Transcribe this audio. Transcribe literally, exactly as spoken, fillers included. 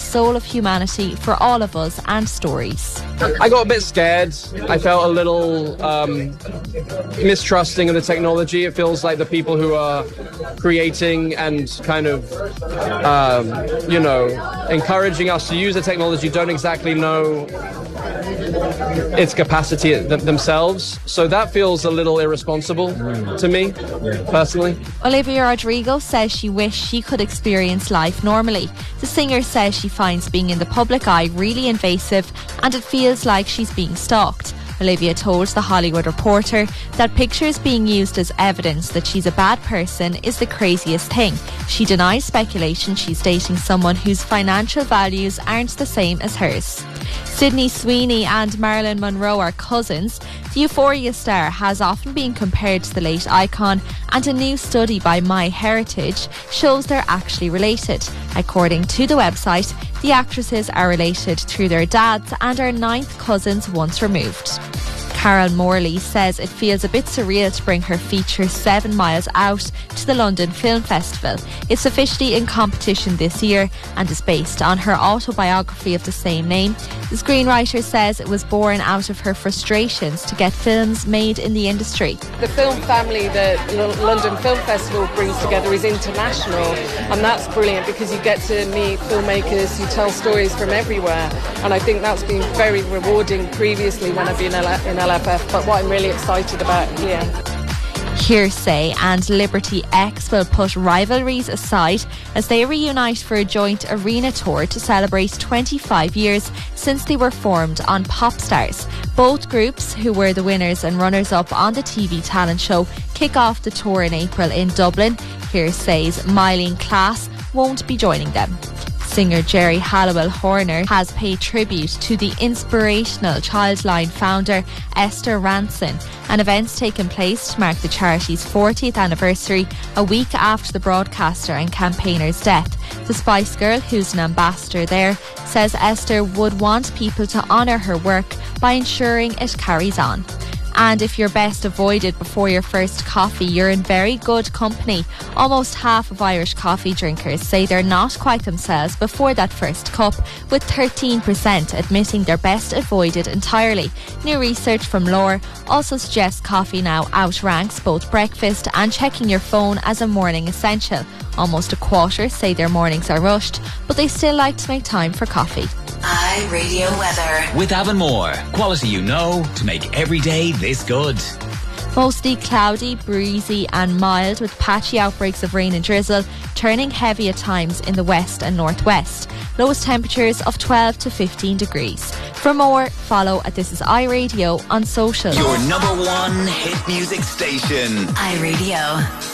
soul of humanity for all of us and stories. I got a bit scared. I felt a little um, mistrusting of the technology. It feels like the people who are creating and kind of, um, you know, encouraging us to use the technology don't exactly know its capacity th- themselves. So that feels a little irresponsible to me, personally. Olivia Rodrigo says she wished she could experience life normally. The singer says she finds being in the public eye really invasive and it feels like she's being stalked. Olivia told The Hollywood Reporter that pictures being used as evidence that she's a bad person is the craziest thing. She denies speculation she's dating someone whose financial values aren't the same as hers. Sydney Sweeney and Marilyn Monroe are cousins. The Euphoria star has often been compared to the late icon, and a new study by MyHeritage shows they're actually related. According to the website, the actresses are related through their dads and are ninth cousins once removed. Carol Morley says it feels a bit surreal to bring her feature Seven Miles Out to the London Film Festival. It's officially in competition this year and is based on her autobiography of the same name. The screenwriter says it was born out of her frustrations to get films made in the industry. The film family that L- London Film Festival brings together is international, and that's brilliant because you get to meet filmmakers who tell stories from everywhere, and I think that's been very rewarding previously when I've been in L F F, but what I'm really excited about here. Hearsay and Liberty X will put rivalries aside as they reunite for a joint arena tour to celebrate twenty-five years since they were formed on Popstars. Both groups, who were the winners and runners-up on the T V talent show, kick off the tour in April in Dublin. Hearsay's Mylene Klass won't be joining them. Singer Jerry Halliwell Horner has paid tribute to the inspirational Childline founder Esther Ranson. An event's taken place to mark the charity's fortieth anniversary, a week after the broadcaster and campaigner's death. The Spice Girl, who's an ambassador there, says Esther would want people to honour her work by ensuring it carries on. And if you're best avoided before your first coffee, you're in very good company. Almost half of Irish coffee drinkers say they're not quite themselves before that first cup, with thirteen percent admitting they're best avoided entirely. New research from Lore also suggests coffee now outranks both breakfast and checking your phone as a morning essential. Almost a quarter say their mornings are rushed, but they still like to make time for coffee. iRadio weather. With Avonmore, quality you know to make every day this good. Mostly cloudy, breezy and mild with patchy outbreaks of rain and drizzle, turning heavy at times in the west and northwest. Lowest temperatures of twelve to fifteen degrees. For more, follow at This Is iRadio on social. Your number one hit music station. iRadio.